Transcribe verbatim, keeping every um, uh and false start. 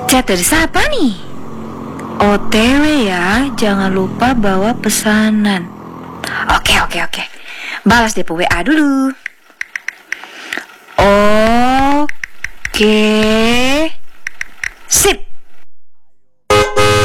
Chat dari siapa nih? O T W ya, jangan lupa bawa pesanan. Oke, oke, oke. Balas D P W A dulu. Oke.